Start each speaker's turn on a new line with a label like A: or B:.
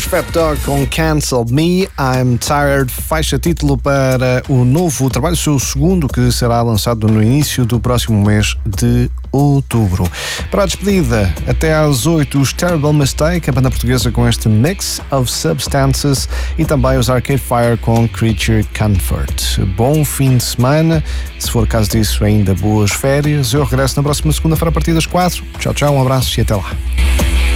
A: Os Fat Dog com Cancel Me, I'm Tired, faixa título para o novo trabalho, o seu segundo, que será lançado no início do próximo mês de outubro. Para a despedida, até às 8, os Terrible Mistake, a banda portuguesa com este Mix of Substances, e também os Arcade Fire com Creature Comfort. Bom fim de semana, se for caso disso, ainda boas férias. Eu regresso na próxima segunda-feira a partir das 4. Tchau, tchau, um abraço e até lá.